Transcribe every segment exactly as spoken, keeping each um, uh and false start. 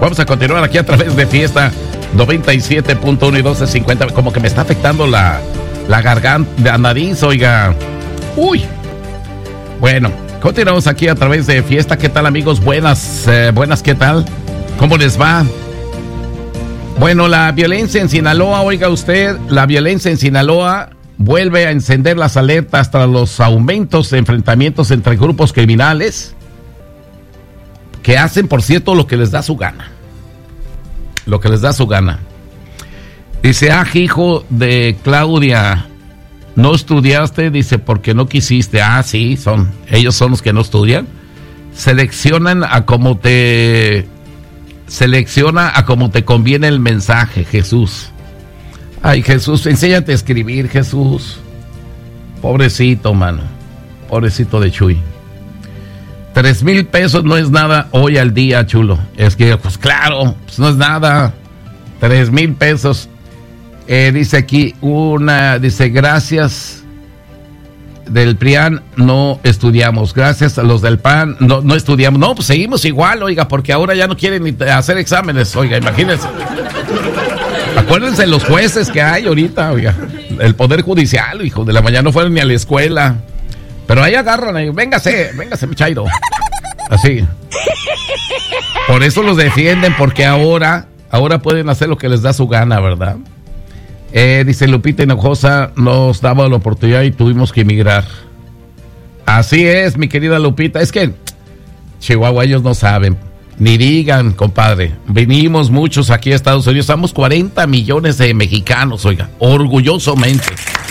Vamos a continuar aquí a través de Fiesta noventa y siete punto uno y doce cincuenta. Como que me está afectando la, la garganta, la nariz, oiga. Uy. Bueno, continuamos aquí a través de Fiesta. ¿Qué tal, amigos? Buenas, eh, buenas, ¿qué tal? ¿Cómo les va? Bueno, la violencia en Sinaloa, oiga usted, la violencia en Sinaloa vuelve a encender las alertas tras los aumentos de enfrentamientos entre grupos criminales que hacen, por cierto, lo que les da su gana. Lo que les da su gana. Dice, ah, hijo de Claudia, no estudiaste, dice, porque no quisiste. Ah, sí, son, ellos son los que no estudian. Seleccionan a como te, selecciona a como te conviene el mensaje, Jesús. Ay, Jesús, enséñate a escribir, Jesús. Pobrecito, mano. Pobrecito de Chuy. Tres mil pesos no es nada hoy al día, chulo. Es que, pues claro, pues no es nada. Tres mil pesos. Eh, dice aquí una, dice, gracias del P R I A N no estudiamos. Gracias a los del P A N no, no estudiamos. No, pues seguimos igual, oiga, porque ahora ya no quieren ni hacer exámenes, oiga, imagínense. Acuérdense de los jueces que hay ahorita, oiga. El Poder Judicial, hijo de la mañana, no fueron ni a la escuela. Pero ahí agarran, ahí, véngase, véngase, mi chairo. Así. Por eso los defienden, porque ahora, ahora pueden hacer lo que les da su gana, ¿verdad? Eh, dice Lupita Hinojosa, nos daba la oportunidad y tuvimos que emigrar. Así es, mi querida Lupita. Es que Chihuahua, ellos no saben. Ni digan, compadre. Venimos muchos aquí a Estados Unidos. Somos cuarenta millones de mexicanos, oiga. Orgullosamente.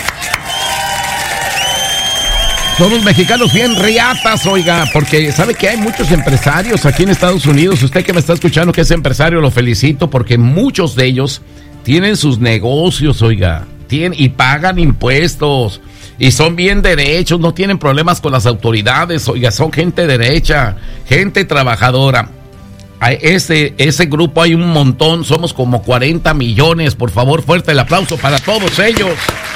Somos mexicanos bien riatas, oiga, porque sabe que hay muchos empresarios aquí en Estados Unidos. Usted que me está escuchando que es empresario, lo felicito, porque muchos de ellos tienen sus negocios, oiga, tienen y pagan impuestos y son bien derechos, no tienen problemas con las autoridades, oiga, son gente derecha, gente trabajadora. Ese, ese grupo hay un montón, somos como cuarenta millones, por favor, fuerte el aplauso para todos ellos.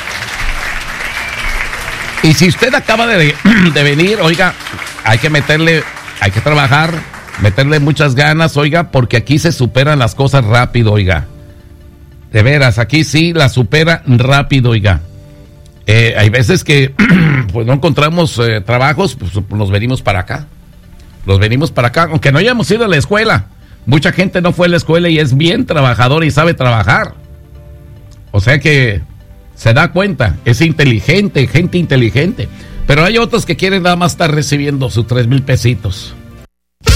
Y si usted acaba de, de venir, oiga, hay que meterle, hay que trabajar, meterle muchas ganas, oiga, porque aquí se superan las cosas rápido, oiga. De veras, aquí sí la supera rápido, oiga. Eh, hay veces que pues no encontramos eh, trabajos, pues nos venimos para acá. Nos venimos para acá, aunque no hayamos ido a la escuela. Mucha gente no fue a la escuela y es bien trabajadora y sabe trabajar. O sea que se da cuenta, es inteligente, gente inteligente. Pero hay otros que quieren nada más estar recibiendo sus tres mil pesitos.